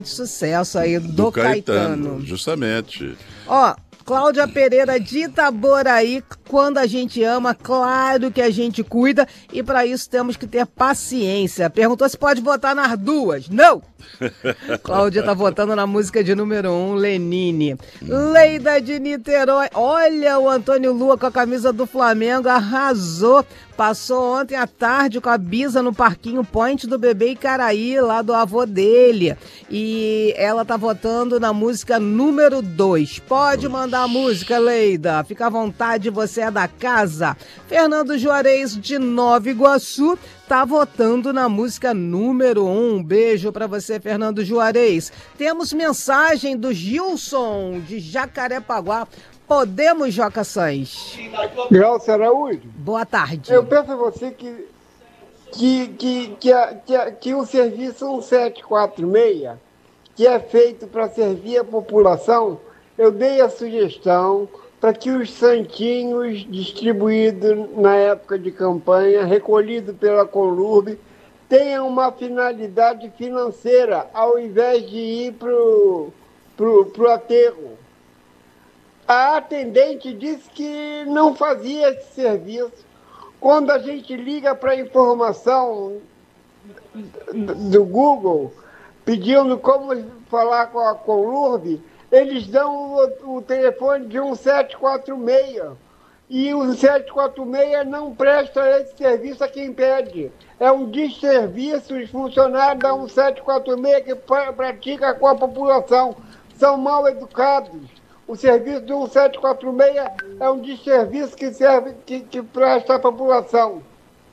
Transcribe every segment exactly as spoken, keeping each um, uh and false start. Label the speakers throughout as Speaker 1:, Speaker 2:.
Speaker 1: Sucesso aí do,
Speaker 2: do Caetano,
Speaker 1: Caetano.
Speaker 2: Justamente.
Speaker 1: Ó, Cláudia Pereira de Itaboraí, quando a gente ama, claro que a gente cuida e para isso temos que ter paciência. Perguntou se pode votar nas duas. Não! Cláudia tá votando na música de número um, Lenine. Hum. Leida de Niterói, olha o Antônio Lua com a camisa do Flamengo, arrasou. Passou ontem à tarde com a Bisa no parquinho Point do Bebê Icaraí, lá do avô dele. E ela tá votando na música número dois. Pode mandar a música, Leida. Fica à vontade, você é da casa. Fernando Juarez de Nova Iguaçu tá votando na música número um. Um beijo pra você, Fernando Juarez. Temos mensagem do Gilson de Jacarepaguá. Podemos, Joca Sainz?
Speaker 3: Glaucio Araújo.
Speaker 1: Boa tarde.
Speaker 3: Eu peço a você que, que, que, que, a, que, a, que o serviço cento e quarenta e seis, que é feito para servir a população, eu dei a sugestão para que os santinhos distribuídos na época de campanha, recolhidos pela Conlurb, tenham uma finalidade financeira, ao invés de ir para o aterro. A atendente disse que não fazia esse serviço. Quando a gente liga para a informação do Google, pedindo como falar com a Conlurb, eles dão o, o telefone de um sete quatro seis. E o sete quatro seis não presta esse serviço a quem pede. É um desserviço os funcionários da um sete quatro seis que pratica com a população. São mal educados. O serviço do um sete quatro seis é um desserviço que serve, que, que presta à população.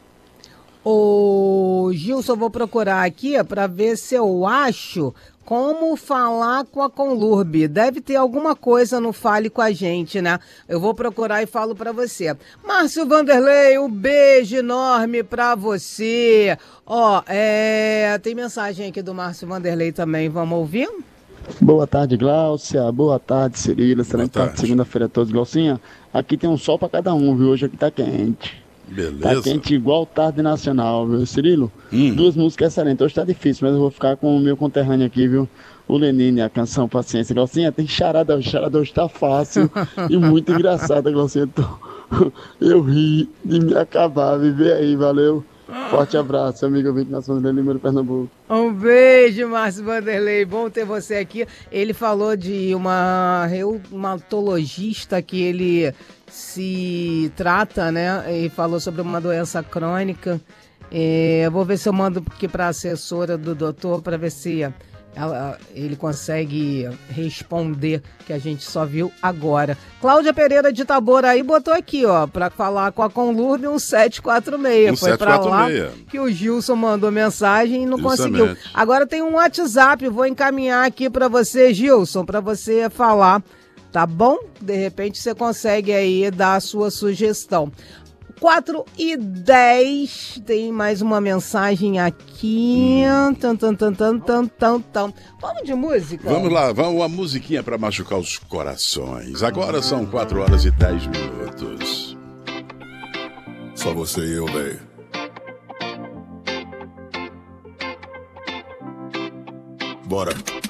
Speaker 1: Ô, Gilson, vou procurar aqui para ver se eu acho como falar com a Conlurb. Deve ter alguma coisa no Fale com a Gente, né? Eu vou procurar e falo para você. Márcio Vanderlei, um beijo enorme para você. Ó, é... tem mensagem aqui do Márcio Vanderlei também, vamos ouvir?
Speaker 4: Boa tarde, Gláucia. Boa tarde, Cirilo. Excelente tarde, segunda-feira a todos. Glaucinha, aqui tem um sol para cada um, viu? Hoje aqui tá quente.
Speaker 2: Beleza.
Speaker 4: Tá quente igual tarde nacional, viu, Cirilo? Hum. Duas músicas excelentes. Hoje tá difícil, mas eu vou ficar com o meu conterrâneo aqui, viu? O Lenine, a canção Paciência. Glaucinha, tem charada. O charada hoje tá fácil e muito engraçada, Glaucinha. Eu ri de me acabar. Viver aí, valeu. Forte abraço, amigo ouvinte Márcio Vanderlei, Lima, Pernambuco.
Speaker 1: Um beijo, Márcio Vanderlei. Bom ter você aqui. Ele falou de uma reumatologista que ele se trata, né? E falou sobre uma doença crônica. É, eu vou ver se eu mando aqui para a assessora do doutor para ver se ela, ele consegue responder, que a gente só viu agora. Cláudia Pereira de Itaboraí botou aqui, ó, para falar com a Conlurb um sete quatro seis.
Speaker 2: Um
Speaker 1: Foi para lá
Speaker 2: seis.
Speaker 1: que o Gilson mandou mensagem e não
Speaker 2: Justamente.
Speaker 1: conseguiu. Agora tem um WhatsApp, vou encaminhar aqui para você, Gilson, para você falar, tá bom? De repente você consegue aí dar a sua sugestão. quatro e dez, tem mais uma mensagem aqui. Tan, tan, tan, tan, tan, tan, tan. Vamos de música?
Speaker 2: Vamos lá, vamos uma musiquinha para machucar os corações. Agora são quatro horas e dez minutos.
Speaker 5: Só você e eu, véi. Bora.